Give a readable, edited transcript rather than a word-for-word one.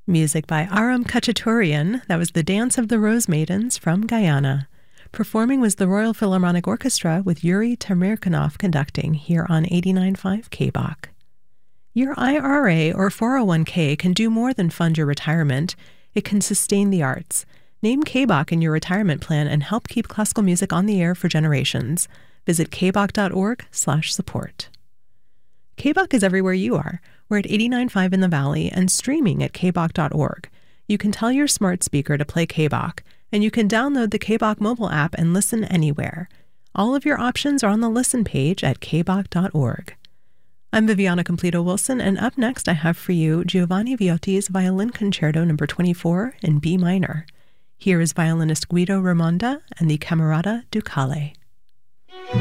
Music by Aram Khachaturian. That was The Dance of the Rose Maidens from Guyana. Performing was the Royal Philharmonic Orchestra with Yuri Tamirkanov conducting here on 89.5 KBOK. Your IRA or 401k can do more than fund your retirement. It can sustain the arts. Name KBOK in your retirement plan and help keep classical music on the air for generations. Visit kbok.org/support. KBOK is everywhere you are. We're at 89.5 in the Valley and streaming at kbok.org. You can tell your smart speaker to play KBOK, and you can download the KBOK mobile app and listen anywhere. All of your options are on the listen page at kbok.org. I'm Viviana Completo-Wilson, and up next I have for you Giovanni Viotti's Violin Concerto No. 24 in B minor. Here is violinist Guido Ramonda and the Camerata Ducale.